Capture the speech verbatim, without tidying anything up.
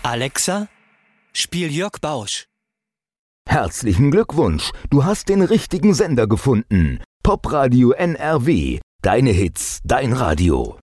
Alexa, spiel Jörg Bausch. Herzlichen Glückwunsch, du hast den richtigen Sender gefunden. Popradio N R W, deine Hits, dein Radio.